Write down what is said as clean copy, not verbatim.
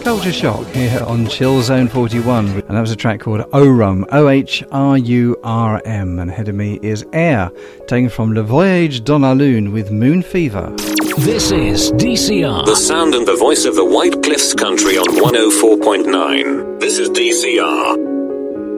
Culture Shock here on Chill Zone 41, and that was a track called Ohrum, O-H-R-U-R-M, and ahead of me is Air, taken from Le Voyage dans la Lune with Moon Fever. This is DCR. The sound and the voice of the White Cliffs country on 104.9. This is DCR.